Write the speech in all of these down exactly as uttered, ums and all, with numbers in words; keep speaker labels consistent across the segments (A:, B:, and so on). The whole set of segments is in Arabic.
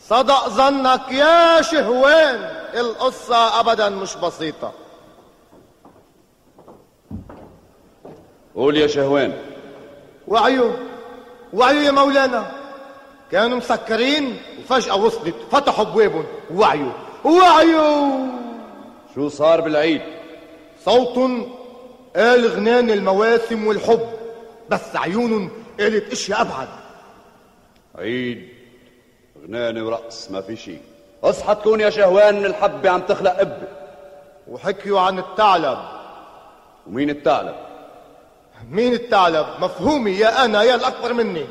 A: صدق ظنك يا شهوان، القصة أبدا مش بسيطة.
B: قول يا شهوان.
A: وعيوا وعيوا يا مولانا، كانوا مسكرين وفجأة وصلت فتحوا بوابهم. وعيوا وعيوا.
B: شو صار بالعيد؟
A: صوت قال غنان المواسم والحب، بس عيون قالت اشياء ابعد.
B: عيد غناني ورقص ما في شي. اصحى تكون يا شهوان من الحبة عم تخلق قبة.
A: وحكيوا عن الثعلب.
B: ومين الثعلب؟
A: مين الثعلب؟ مفهومي يا انا يا الاكبر مني.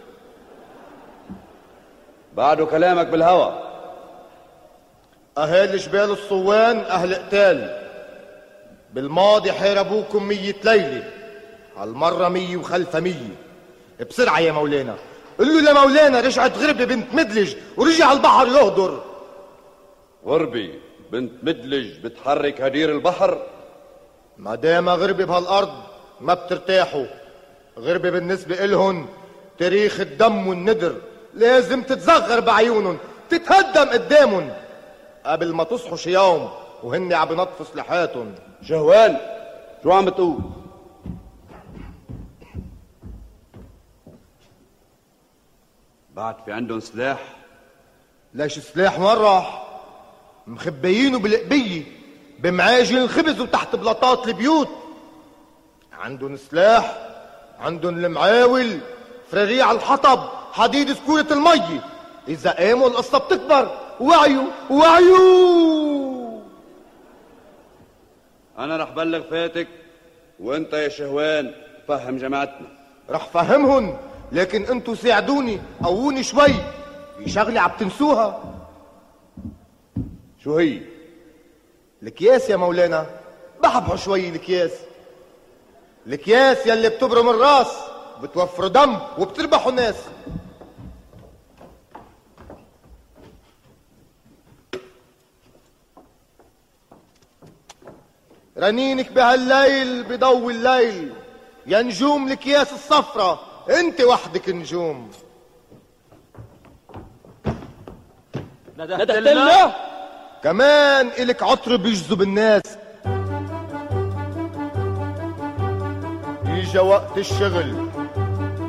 B: بعده كلامك بالهوى.
A: اهالي جبال الصوان اهل قتال، بالماضي حاربوكم مية ليلة، هالمرة مية وخلفها مية. بسرعة يا مولانا قل له لمولانا رجعت غربة بنت مدلج ورجع البحر يهدر.
B: غربي بنت مدلج بتحرك هدير البحر؟
A: ما دام غربة بهالأرض ما بترتاحوا. غربة بالنسبة إلهن تاريخ الدم والندر، لازم تتزغر بعيونن، تتهدم قدامن قبل ما تصحوا شي يوم وهن عم بنطفوا سلاحاتن.
B: شهوان شو عم بتقول؟ بعد في عندهم سلاح؟
A: ليش سلاح وين راح؟ مخبيينه بالقبية بمعاجن الخبز وتحت بلاطات البيوت. عندهم سلاح، عندهم المعاول، فراريع الحطب، حديد سكورة المي. إذا قاموا القصة بتكبر. وعيوا وعيوا.
B: أنا رح بلغ فاتك، وأنت يا شهوان فهم جماعتنا.
A: رح فهمهن، لكن انتوا ساعدوني قووني شوي، في شغلة عم تنسوها.
B: شو هي؟
A: الكياس يا مولانا، بحبحوا شوي الكياس. الكياس يلي بتبرم الراس، بتوفروا دم وبتربحوا ناس. رنينك بهالليل بضوي الليل، يا نجوم الكياس الصفرة انت وحدك نجوم.
C: ندهت لنا
A: كمان إلك عطر بيجذب الناس. إجا وقت الشغل